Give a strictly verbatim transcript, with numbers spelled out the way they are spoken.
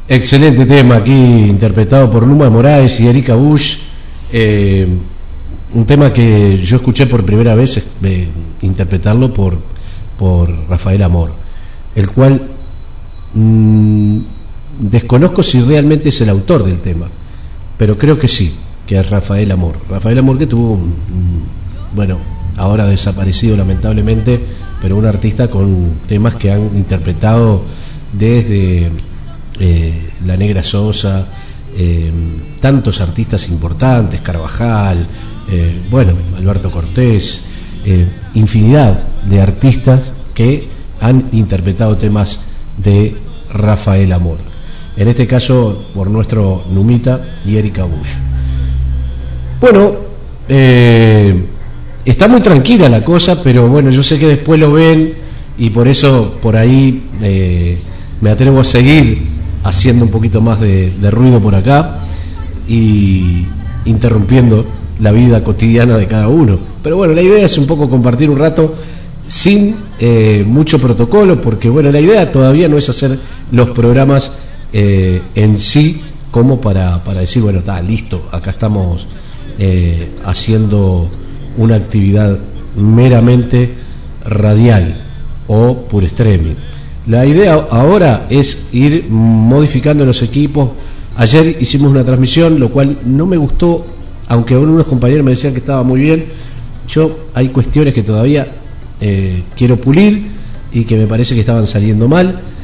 Excelente tema aquí interpretado por Numa Moraes y Erika Bush. Eh, un tema que yo escuché por primera vez eh, interpretarlo por, por Rafael Amor, el cual mmm, desconozco si realmente es el autor del tema, pero creo que sí, que es Rafael Amor. Rafael Amor, que tuvo, un, un, bueno, ahora desaparecido lamentablemente, pero un artista con temas que han interpretado desde eh, La Negra Sosa, eh, tantos artistas importantes, Carvajal, eh, bueno, Alberto Cortés, eh, infinidad de artistas que han interpretado temas de Rafael Amor. En este caso, por nuestro Numita y Erika Bush. Bueno, eh, está muy tranquila la cosa, pero bueno, yo sé que después lo ven y por eso por ahí eh, me atrevo a seguir haciendo un poquito más de, de ruido por acá y interrumpiendo la vida cotidiana de cada uno. Pero bueno, la idea es un poco compartir un rato sin eh, mucho protocolo, porque bueno, la idea todavía no es hacer los programas eh, en sí como para, para decir, bueno, está listo, acá estamos eh, haciendo una actividad meramente radial o por streaming. La idea ahora es ir modificando los equipos. Ayer hicimos una transmisión, lo cual no me gustó, aunque unos compañeros me decían que estaba muy bien. Yo hay cuestiones que todavía eh, quiero pulir y que me parece que estaban saliendo mal.